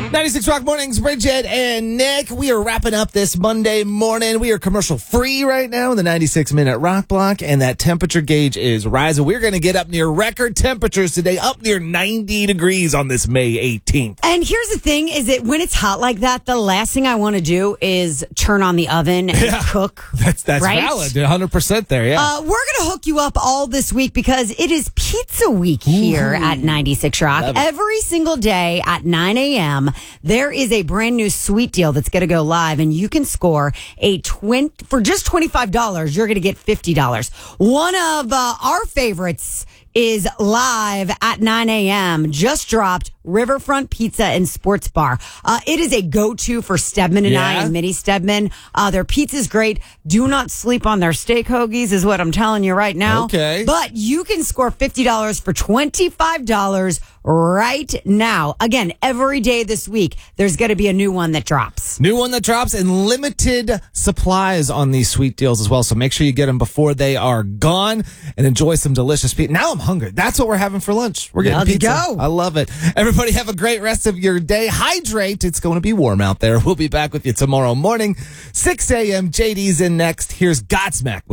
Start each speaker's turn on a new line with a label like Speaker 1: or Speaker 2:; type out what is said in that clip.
Speaker 1: 96 Rock Mornings, Bridget and Nick. We are wrapping up this Monday morning. We are commercial free right now in the 96-minute rock block, and that temperature gauge is rising. We're going to get up near record temperatures today, up near 90 degrees on this May 18th.
Speaker 2: And here's the thing, is that when it's hot like that, the last thing I want to do is turn on the oven and cook.
Speaker 1: That's
Speaker 2: right?
Speaker 1: valid. 100% there, yeah.
Speaker 2: We're going to hook you up all this week because it is pizza week here at 96 Rock. Every single day at 9 a.m., there is a brand new sweet deal that's going to go live, and you can score for just $25, you're going to get $50. One of our favorites is live at 9 a.m. Just dropped Riverfront Pizza and Sports Bar. It is a go-to for Stedman and I and Mitty Stedman. Their pizza's great. Do not sleep on their steak hoagies is what I'm telling you right now.
Speaker 1: Okay.
Speaker 2: But you can score $50 for $25 right now. Again, every day this week, there's going to be a new one that drops.
Speaker 1: New one that drops, and limited supplies on these sweet deals as well. So make sure you get them before they are gone and enjoy some delicious pizza. Now I'm hungry. That's what we're having for lunch. We're getting pizza.
Speaker 2: Go.
Speaker 1: I love it. Everybody have a great rest of your day. Hydrate. It's going to be warm out there. We'll be back with you tomorrow morning, 6 a.m. JD's in next. Here's Godsmack.